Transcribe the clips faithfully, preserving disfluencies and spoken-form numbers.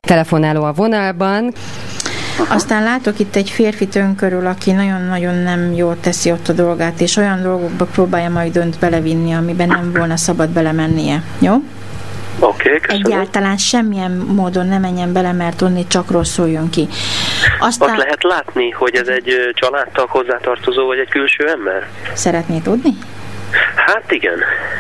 telefonáló a vonalban. Aztán látok itt egy férfit ön körül, aki nagyon-nagyon nem jól teszi ott a dolgát, és olyan dolgokba próbálja majd önt belevinni, amiben nem volna szabad belemennie. Jó? Oké, okay, köszönöm. Egyáltalán semmilyen módon ne menjen bele, mert onni csak rosszul jön ki. Aztán... Azt lehet látni, hogy ez egy családtag, hozzátartozó, vagy egy külső ember? Szeretné tudni? Hát igen.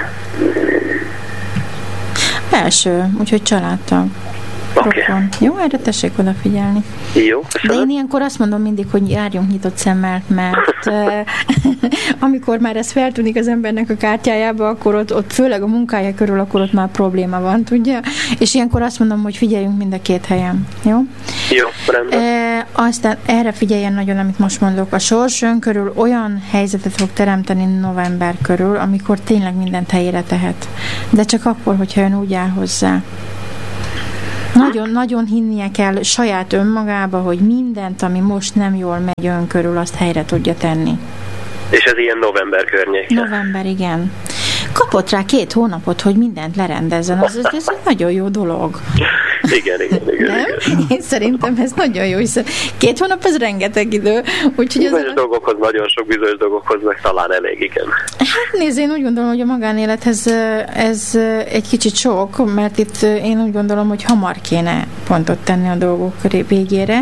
Első, úgyhogy családtag. Okay. Jó, erre tessék odafigyelni. Jó, köszönöm. De én ilyenkor azt mondom mindig, hogy járjunk nyitott szemmel, mert uh, amikor már ez feltűnik az embernek a kártyájába, akkor ott, ott főleg a munkája körül, akkor ott már probléma van, tudja? És ilyenkor azt mondom, hogy figyeljünk mind a két helyen. Jó? Jó, rendben. E, aztán erre figyeljen nagyon, amit most mondok. A sors ön körül olyan helyzetet fog teremteni november körül, amikor tényleg mindent helyére tehet. De csak akkor, hogyha ön úgy áll hozzá. Nagyon-nagyon hinnie kell saját önmagába, hogy mindent, ami most nem jól megy ön körül, azt helyre tudja tenni. És ez ilyen november környéke? November, igen. Kapott rá két hónapot, hogy mindent lerendezzen. Az, ez egy nagyon jó dolog. Igen, igen, igen. Nem? igen. Én szerintem ez nagyon jó, hiszen két hónap ez rengeteg idő. Úgyhogy bizonyos az... dolgokhoz, nagyon sok bizonyos dolgokhoz meg talán elég, igen. Hát nézd, én úgy gondolom, hogy a magánélethez ez egy kicsit sok, mert itt én úgy gondolom, hogy hamar kéne pontot tenni a dolgok végére.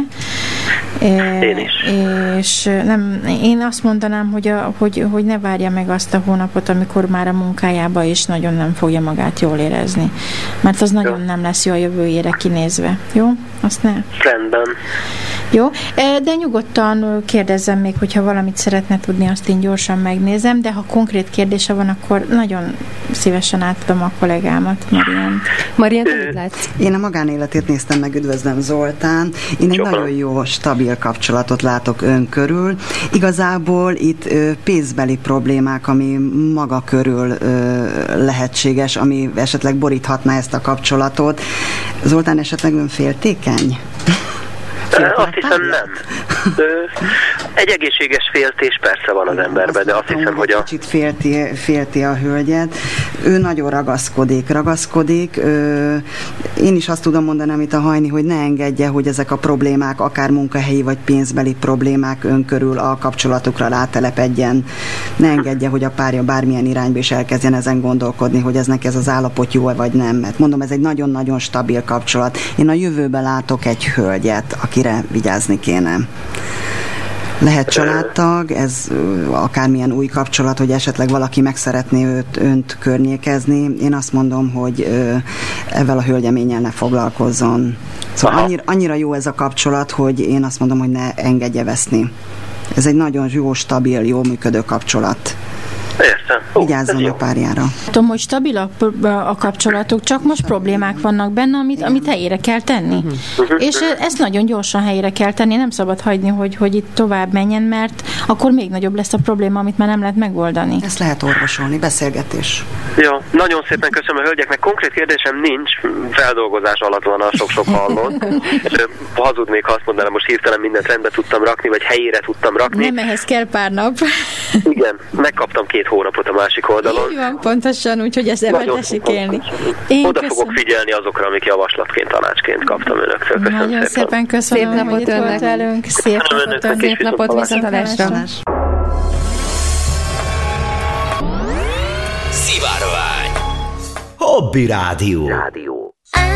Én is. És nem, én azt mondanám, hogy, a, hogy, hogy ne várja meg azt a hónapot, amikor már a munkájába is nagyon nem fogja magát jól érezni. Mert az nagyon jó. Nem lesz jó a jövőjére kinézve. Jó? Azt ne? Rendben. Jó, de nyugodtan kérdezzem még, hogyha valamit szeretne tudni, azt én gyorsan megnézem, de ha konkrét kérdése van, akkor nagyon szívesen átadom a kollégámat, Marian. Marian, te mit látsz? Én a magánéletét néztem meg, üdvözlöm Zoltán. Én egy Csopra. nagyon jó, stabil kapcsolatot látok ön körül. Igazából itt ö, pénzbeli problémák, ami maga körül ö, lehetséges, ami esetleg boríthatná ezt a kapcsolatot. Zoltán, esetleg ön féltékeny? Azt hiszem nem. Egy egészséges féltés persze van az emberben, de azt hiszem, hogy a... Kicsit félti, félti a hölgyet. Ő nagyon ragaszkodik, ragaszkodik. Én is azt tudom mondani, amit a Hajni, hogy ne engedje, hogy ezek a problémák, akár munkahelyi vagy pénzbeli problémák ön körül a kapcsolatokra rátelepedjen. Ne engedje, hogy a párja bármilyen irányba is elkezdjen ezen gondolkodni, hogy ez neki ez az állapot jó vagy nem. Mert mondom, ez egy nagyon-nagyon stabil kapcsolat. Én a jövőben látok egy hölgyet, akire vigyázni kéne. Lehet családtag, ez akármilyen új kapcsolat, hogy esetleg valaki meg szeretné őt, önt környékezni. Én azt mondom, hogy ezzel a hölgyeménnyel ne foglalkozzon. Szóval annyira, annyira jó ez a kapcsolat, hogy én azt mondom, hogy ne engedje veszni. Ez egy nagyon jó, stabil, jó működő kapcsolat. Értem. Vigyázzon a párjára. Tudom, hogy stabil a, a kapcsolatok, csak most problémák vannak benne, amit, amit helyére kell tenni. Uh-huh. És ezt nagyon gyorsan helyére kell tenni, nem szabad hagyni, hogy, hogy itt tovább menjen, mert akkor még nagyobb lesz a probléma, amit már nem lehet megoldani. Ezt lehet orvosolni, beszélgetés. Jó, nagyon szépen köszönöm a hölgyeknek. Konkrét kérdésem nincs, feldolgozás alatt van a sok-sok hallott. Hazudnék, ha azt mondanám, most hirtelen mindent rendbe tudtam rakni, vagy helyére tudtam rakni. Nem, ehhez kell pár nap. Igen, megkaptam két hónapot a másik oldalon. Így van, pontosan, úgyhogy ezzel már tessék élni. Én Oda köszönöm. fogok figyelni azokra, amik javaslatként, tanácsként kaptam önöktől. Köszönöm Nagyon szépen, szépen köszönöm, szép napot hogy itt volt velünk. Szép napot, szép napot, viszontlátásra. Szivárvány. Hobby Rádió. Rádió.